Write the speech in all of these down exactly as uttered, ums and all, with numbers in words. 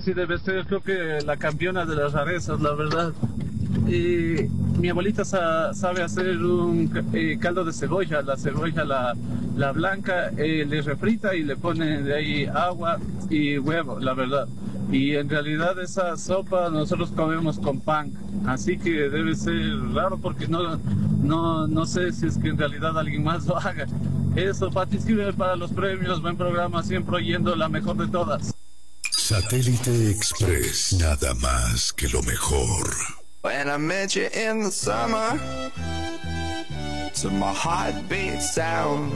sí debe ser, creo que la campeona de las rarezas, la verdad. Eh, mi abuelita sa sabe hacer un eh, caldo de cebolla, la cebolla, la, la blanca, eh, le refrita y le pone de ahí agua y huevo, la verdad. Y en realidad esa sopa nosotros comemos con pan, así que debe ser raro porque no, no, no sé si es que en realidad alguien más lo haga. Eso, participe para los premios, buen programa, siempre oyendo la mejor de todas. Satélite Express, nada más que lo mejor. When I met you in the summer, to my heartbeat sound,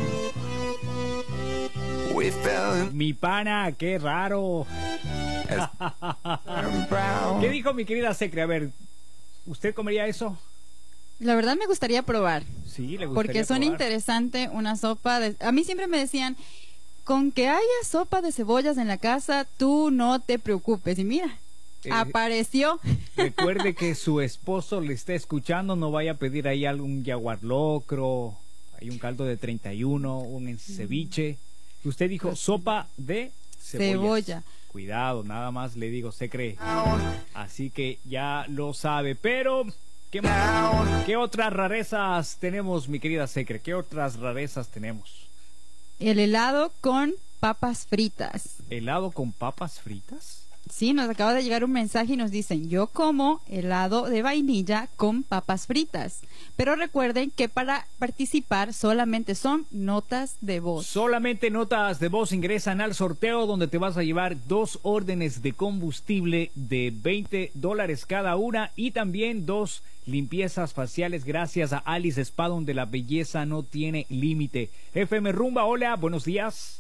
we fell in. Mi pana, qué raro. ¿Qué dijo mi querida Secre? A ver, ¿usted comería eso? La verdad me gustaría probar. Sí, le gustaría porque suena probar. interesante una sopa de... A mí siempre me decían, con que haya sopa de cebollas en la casa, tú no te preocupes. Y mira, eh, apareció. Recuerde que su esposo le está escuchando, no vaya a pedir ahí algún jaguar locro, hay un caldo de treinta y uno, un ceviche. Usted dijo sopa de cebollas. Cebolla. Cuidado, nada más le digo, se cree. Así que ya lo sabe. Pero, ¿qué más? ¿Qué otras rarezas tenemos, mi querida Secre? ¿Qué otras rarezas tenemos? El helado con papas fritas. ¿Helado con papas fritas? Sí, nos acaba de llegar un mensaje y nos dicen, yo como helado de vainilla con papas fritas. Pero recuerden que para participar solamente son notas de voz. Solamente notas de voz ingresan al sorteo donde te vas a llevar dos órdenes de combustible de veinte dólares cada una y también dos limpiezas faciales gracias a Alice Spa, donde la belleza no tiene límite. F M Rumba, hola, buenos días.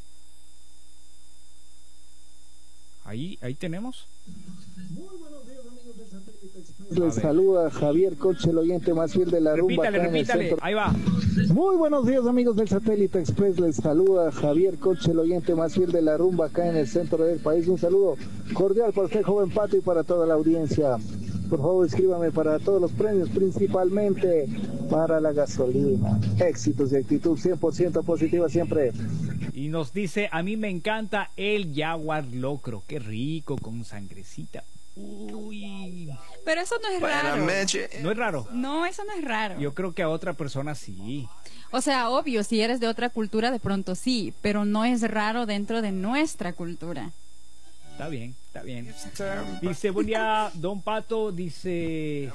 Ahí, ahí tenemos. Muy buenos días, amigos del Satélite Express. Les saluda Javier Coche, el oyente más fiel de la rumba. Repítale, repítale, ahí va. Muy buenos días, amigos del Satélite Express. Les saluda Javier Coche, el oyente más fiel de la rumba acá en el centro del país. Un saludo cordial para usted, joven Pato, y para toda la audiencia. Por favor, escríbame para todos los premios, principalmente para la gasolina. Éxitos y actitud cien por ciento positiva siempre. Y nos dice, a mí me encanta el jaguar locro, qué rico, con sangrecita. Uy. Pero eso no es raro. ¿No es raro? No, eso no es raro. Yo creo que a otra persona sí. O sea, obvio, si eres de otra cultura, de pronto sí, pero no es raro dentro de nuestra cultura. Está bien, está bien. Dice, buen día, Don Pato, dice...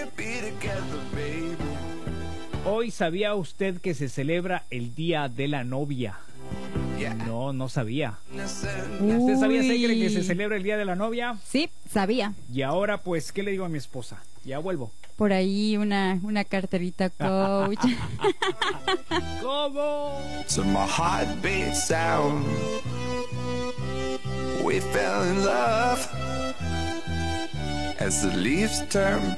Hoy sabía usted que se celebra el Día de la Novia. No, no sabía. ¿Usted sabía, Secre, que se celebra el Día de la Novia? Sí, sabía. Y ahora, pues, ¿qué le digo a mi esposa? Ya vuelvo. Por ahí una, una carterita coach. ¿Cómo? To my heartbeat sound, we fell in love as the leaves turn